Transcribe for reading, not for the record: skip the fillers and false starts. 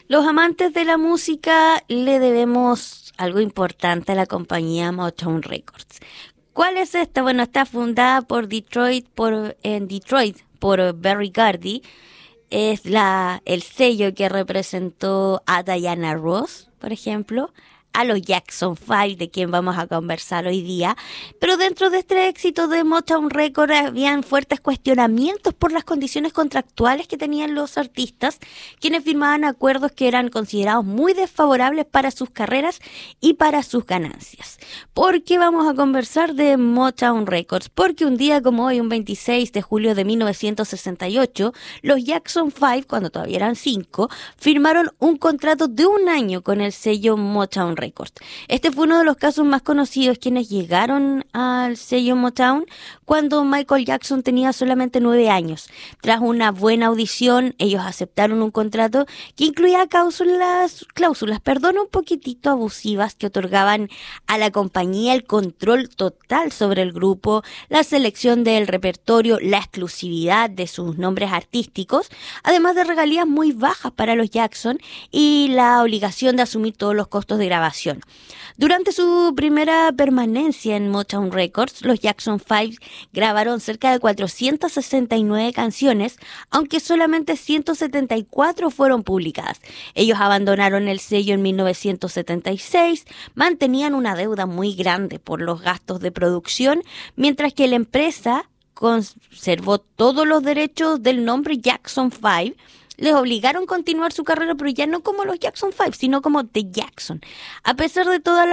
Los amantes de la música le debemos algo importante a la compañía Motown Records. ¿Cuál es esta? Bueno, está fundada en Detroit por Berry Gordy. Es el sello que representó a Diana Ross, por ejemplo, a los Jackson 5, de quien vamos a conversar hoy día. Pero dentro de este éxito de Motown Records habían fuertes cuestionamientos por las condiciones contractuales que tenían los artistas, quienes firmaban acuerdos que eran considerados muy desfavorables para sus carreras y para sus ganancias. ¿Por qué vamos a conversar de Motown Records? Porque un día como hoy, un 26 de julio de 1968, los Jackson 5, cuando todavía eran 5, firmaron un contrato de un año con el sello Motown Records. Este fue uno de los casos más conocidos, quienes llegaron al sello Motown cuando Michael Jackson tenía solamente 9 años. Tras una buena audición, ellos aceptaron un contrato que incluía cláusulas, un poquitito abusivas, que otorgaban a la compañía el control total sobre el grupo, la selección del repertorio, la exclusividad de sus nombres artísticos, además de regalías muy bajas para los Jackson y la obligación de asumir todos los costos de grabación. Durante su primera permanencia en Motown Records, los Jackson 5 grabaron cerca de 469 canciones, aunque solamente 174 fueron publicadas. Ellos abandonaron el sello en 1976, mantenían una deuda muy grande por los gastos de producción, mientras que la empresa conservó todos los derechos del nombre Jackson 5. Les obligaron a continuar su carrera, pero ya no como los Jackson 5, sino como The Jackson. A pesar de todas